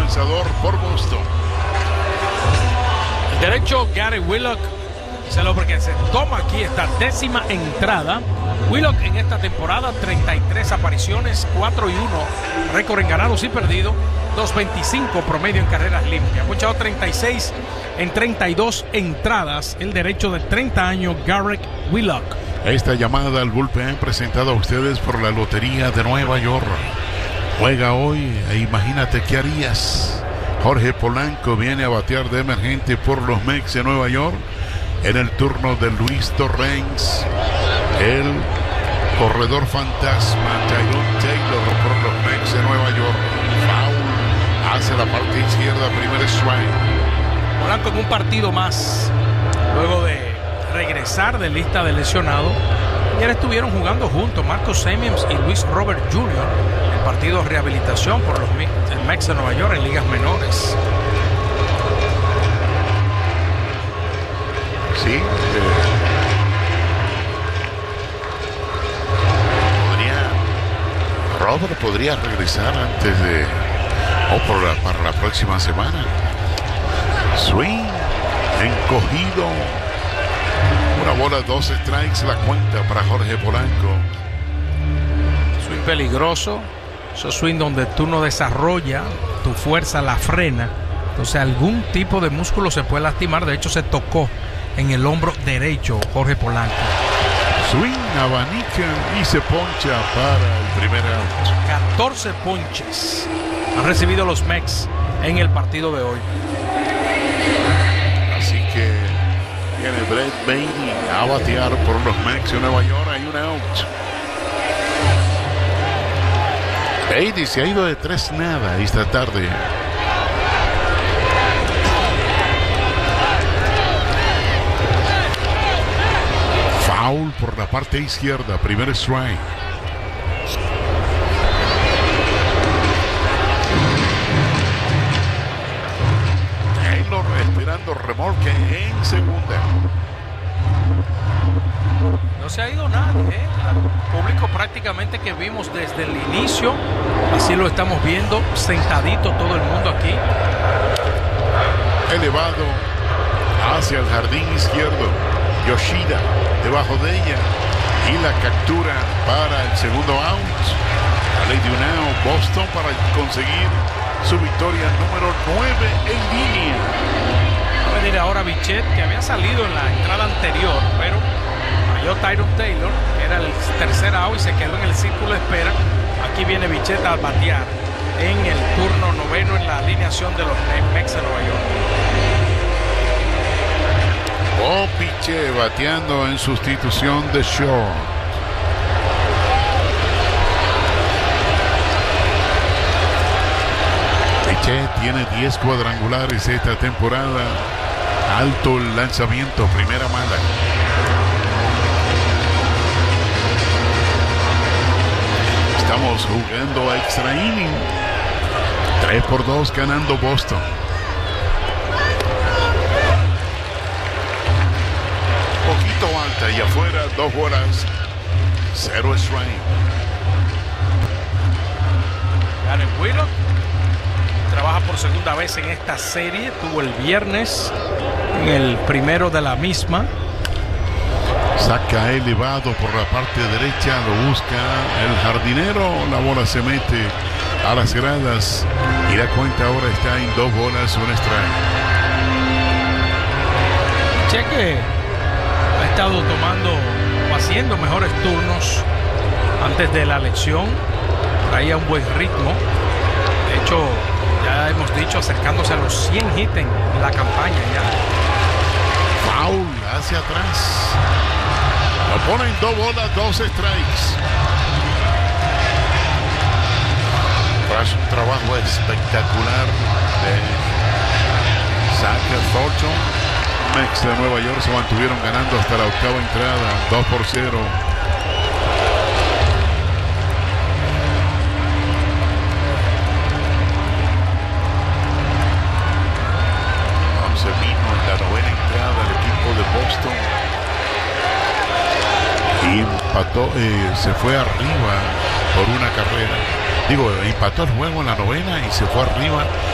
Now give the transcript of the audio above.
lanzador por Boston. El derecho Gary Willock es el hombre que se toma aquí esta 10ª entrada. Willock en esta temporada 33 apariciones, 4-1, récord en ganados y perdidos, 2.25 promedio en carreras limpias. Ha ponchado 36 en 32 entradas. El derecho de 30 años Garrett Willock. Esta llamada al bullpen presentada a ustedes por la Lotería de Nueva York. Juega hoy e imagínate qué harías. Jorge Polanco viene a batear de emergente por los Mets de Nueva York. En el turno de Luis Torrens, el corredor fantasma Tyrone Taylor por los Mets de Nueva York. Foul hacia la parte izquierda, primer strike. Polanco en un partido más, luego de regresar de lista de lesionados. Ayer estuvieron jugando juntos Marcus Semien y Luis Robert Jr. en partido de rehabilitación por los Mets de Nueva York en ligas menores. Sí, Robert podría regresar antes de para la próxima semana. Swing encogido, una bola, 2 strikes la cuenta para Jorge Polanco. Swing peligroso, esos swing donde tú no desarrollas tu fuerza, la frena, entonces algún tipo de músculo se puede lastimar. De hecho se tocó en el hombro derecho Jorge Polanco. Swing, abanica y se poncha para el primer out. 14 ponches han recibido los Mets en el partido de hoy. Así que viene Brett Baty a batear por los Mets de Nueva York. Hay un out. Baty se ha ido de 3-0 esta tarde. Foul por la parte izquierda, primer strike. Taylor esperando remolque en segunda. No se ha ido nadie, El público prácticamente que vimos desde el inicio, así lo estamos viendo, sentadito todo el mundo aquí. Elevado hacia el jardín izquierdo. Yoshida debajo de ella y la captura para el segundo out. La ley de un out, Boston para conseguir su victoria número 9 en línea. Va a venir ahora Bichette, que había salido en la entrada anterior, pero falló Tyrone Taylor, que era el tercer out y se quedó en el círculo de espera. Aquí viene Bichette a batear en el turno noveno en la alineación de los Mets de Nueva York. Piche bateando en sustitución de Shaw. Piche tiene 10 cuadrangulares esta temporada. Alto el lanzamiento, primera mala. Estamos jugando a extra inning. 3-2 ganando Boston. Poquito alta y afuera, 2 bolas, 0 strike. Garrett Willock trabaja por segunda vez en esta serie. Tuvo el viernes en el primero de la misma. Saca elevado por la parte derecha, lo busca el jardinero. La bola se mete a las gradas y la cuenta ahora está en 2 bolas, 1 strike. Cheque ha estado tomando o haciendo mejores turnos antes de la elección. Traía un buen ritmo. De hecho, ya hemos dicho, acercándose a los 100 hits en la campaña ya. Foul hacia atrás. Lo ponen 2 bolas, 2 strikes. Tras un trabajo espectacular de Zach Thornton, Mets de Nueva York se mantuvieron ganando hasta la octava entrada, 2-0. Se vino en la novena entrada el equipo de Boston y empató, se fue arriba por una carrera. Empató el juego en la novena y se fue arriba